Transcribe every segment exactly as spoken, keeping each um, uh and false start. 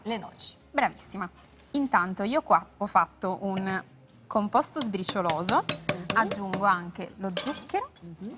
le noci. Bravissima. Intanto io qua ho fatto un composto sbricioloso, uh-huh. aggiungo anche lo zucchero. Uh-huh.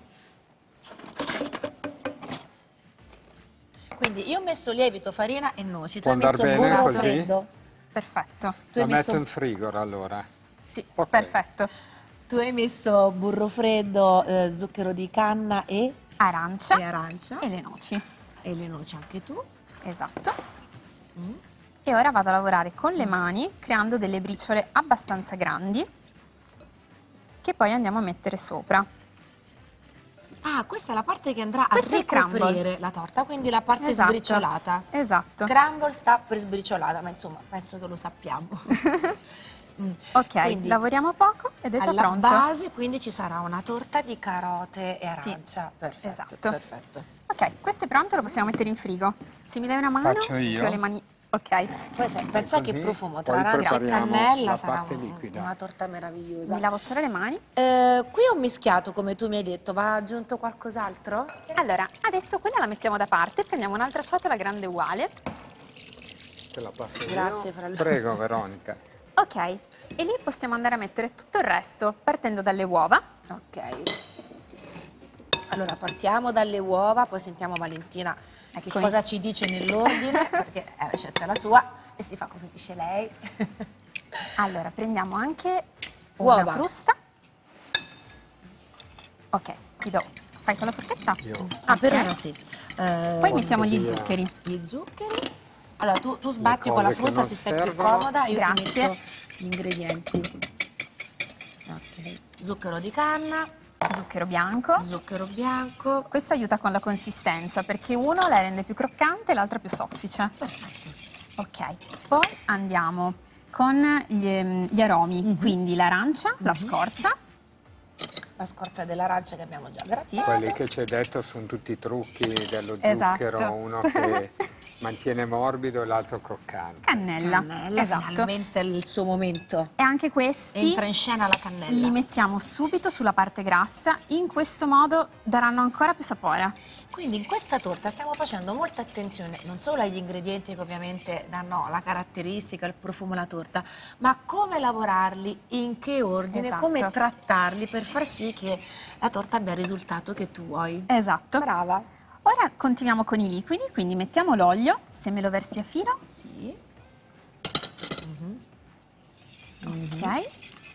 Quindi io ho messo lievito, farina e noci, tu Può hai messo bene burro così? freddo. Perfetto. Tu Lo hai messo... metto in frigo allora. Sì, okay. perfetto. Tu hai messo burro freddo, eh, zucchero di canna e... Arancia. E arancia. E le noci. E le noci anche tu. Esatto. Mm. E ora vado a lavorare con le mani, creando delle briciole abbastanza grandi, che poi andiamo a mettere sopra. Ah, questa è la parte che andrà Questo a è il crumble. ricoprire la torta, quindi la parte Esatto. sbriciolata. Esatto. Crumble sta per sbriciolata, ma insomma, penso che lo sappiamo. mm. Ok, quindi, lavoriamo poco ed è già alla pronto. Alla base, quindi ci sarà una torta di carote e arancia. Sì. Perfetto, Esatto. perfetto. Ok, questo è pronto, lo possiamo mettere in frigo. Se mi dai una mano, Faccio io. che ho le mani... Ok. Poi se, pensa così, che profumo poi tra arancia e prepariamo cannella la sarà parte un- liquida. una torta meravigliosa. Mi lavo solo le mani. Eh, qui ho mischiato, come tu mi hai detto, va aggiunto qualcos'altro? Allora, adesso quella la mettiamo da parte, prendiamo un'altra ciotola grande uguale. Te la passo io. Grazie, fra l'altro. Prego, Veronica. Ok, e lì possiamo andare a mettere tutto il resto, partendo dalle uova. Ok. Allora, partiamo dalle uova, poi sentiamo Valentina che Eccomi. cosa ci dice nell'ordine, perché la ricetta è la sua e si fa come dice lei. Allora, prendiamo anche una Uova. frusta. Ok, ti do. Fai con la forchetta? Io. Ah, per Ok. ora sì. Eh, Poi mettiamo gli via. zuccheri. gli zuccheri. Allora, tu, tu sbatti Le con la cose che frusta non se stai più servono. comoda, io Grazie. ti metto gli ingredienti. Ok. Zucchero di canna, Zucchero bianco. zucchero bianco. Questo aiuta con la consistenza, perché uno la rende più croccante e l'altra più soffice. Perfetto. Ok, poi andiamo con gli, gli aromi, Mhm. quindi l'arancia, la scorza. La scorza dell'arancia che abbiamo già grattato. Sì. Quelli che ci hai detto sono tutti i trucchi dello Esatto. zucchero, uno che mantiene morbido e l'altro croccante. Cannella. Cannella, Esatto. finalmente è il suo momento. E anche questi Entra in scena la cannella. li mettiamo subito sulla parte grassa, in questo modo daranno ancora più sapore. Quindi in questa torta stiamo facendo molta attenzione non solo agli ingredienti che ovviamente danno la caratteristica, il profumo alla torta, ma come lavorarli, in che ordine, Esatto. come trattarli per far sì che la torta abbia il risultato che tu vuoi. Esatto. Brava. Ora continuiamo con i liquidi, quindi mettiamo l'olio, se me lo versi a filo. Sì. Ok.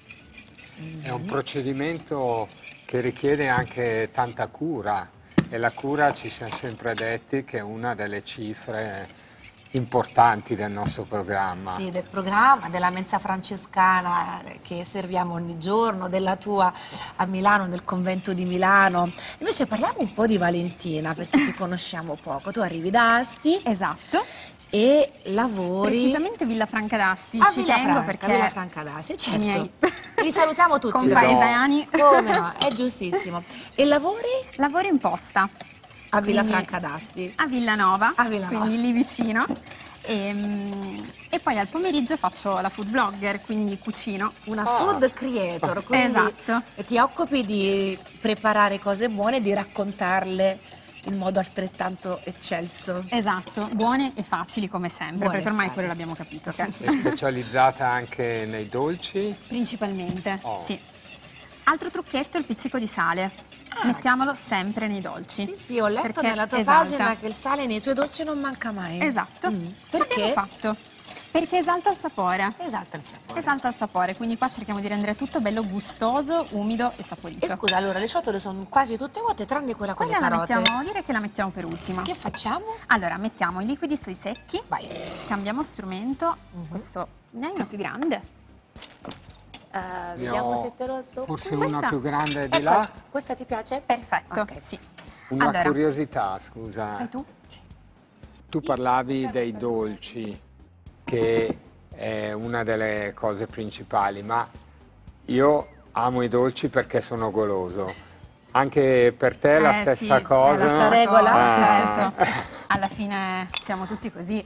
È un procedimento che richiede anche tanta cura e la cura, ci siamo sempre detti, che è una delle cifre importanti del nostro programma. Sì, del programma, della mensa francescana eh, che serviamo ogni giorno, della tua a Milano, del convento di Milano. Invece parliamo un po' di Valentina, perché ti conosciamo poco. Tu arrivi da Asti Esatto. e lavori... Precisamente Villa Franca d'Asti, a ci Villa tengo Franca, perché Villa Franca d'Asti, certo. i miei Li salutiamo tutti. compaesani. Come no, è giustissimo. E lavori Lavoro in posta a Villa Quindi- Franca d'Asti. a Villanova, A Villanova. quindi lì vicino. E, mm, e poi al pomeriggio faccio la food blogger, quindi cucino. Una Ah. food creator, quindi Esatto. ti occupi di preparare cose buone e di raccontarle in modo altrettanto eccelso. Esatto, buone e facili come sempre, Buone perché e ormai facili. quello l'abbiamo capito. Che È specializzata anche nei dolci. principalmente, Oh. sì. Altro trucchetto, il pizzico di sale. Mettiamolo sempre nei dolci. Sì, sì, ho letto perché nella tua esalta. pagina che il sale nei tuoi dolci non manca mai. Esatto. Mm. L'abbiamo Perché? fatto. Perché esalta il sapore. Esalta il sapore. Esalta il sapore, quindi qua cerchiamo di rendere tutto bello gustoso, umido e saporito. E scusa, allora le ciotole sono quasi tutte vuote tranne quella con Quella le la carote. mettiamo, direi che la mettiamo per ultima. Che facciamo? Allora, mettiamo i liquidi sui secchi, Vai. cambiamo strumento, Mhm. questo ne hai uno più grande. Eh, Ne vediamo ho se te lo tocco. forse Questa- una più grande di Ecco, là. questa ti piace? Perfetto, Ok. sì. Una Allora, curiosità, scusa. fai tu? Tu parlavi dei dolci, che è una delle cose principali, ma io amo i dolci perché sono goloso. Anche per te è la Eh, stessa sì, cosa? è la stessa regola? cosa, Ah. certo. Alla fine siamo tutti così.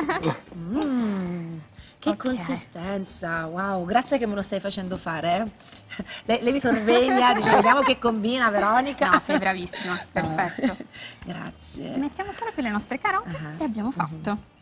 Mm, che Ok. consistenza, wow, grazie che me lo stai facendo fare. eh. Lei, lei mi sorveglia, dice vediamo che combina Veronica. No, sei bravissima, perfetto. Grazie. Mettiamo solo qui le nostre carote Ah. e abbiamo fatto.